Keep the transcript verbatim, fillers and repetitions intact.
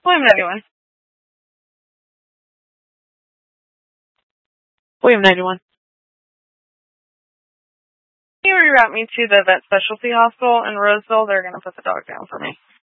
William ninety-one. William ninety-one. Can you reroute me to the vet specialty hospital in Roseville? They're going to put the dog down for me.